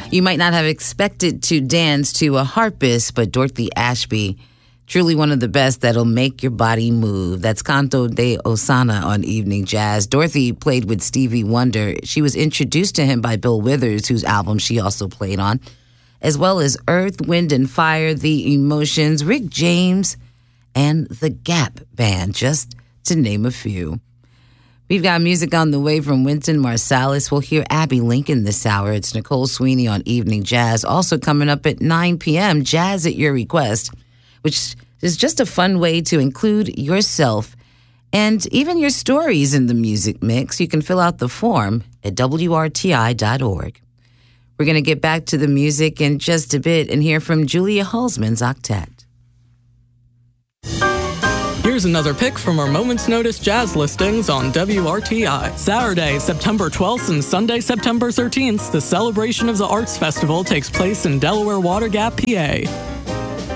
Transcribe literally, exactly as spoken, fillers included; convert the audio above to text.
You might not have expected to dance to a harpist, but Dorothy Ashby, truly one of the best that'll make your body move. That's Canto de Osana on Evening Jazz. Dorothy played with Stevie Wonder. She was introduced to him by Bill Withers, whose album she also played on, as well as Earth, Wind and Fire, The Emotions, Rick James, and the Gap Band, just to name a few. We've got music on the way from Wynton Marsalis. We'll hear Abby Lincoln this hour. It's Nicole Sweeney on Evening Jazz. Also coming up at nine p.m., Jazz at Your Request, which is just a fun way to include yourself and even your stories in the music mix. You can fill out the form at W R T I dot org. We're going to get back to the music in just a bit and hear from Julia Hulsman's Octet. Here's another pick from our Moment's Notice jazz listings on W R T I. Saturday, September twelfth and Sunday, September thirteenth, the Celebration of the Arts Festival takes place in Delaware Water Gap, P A.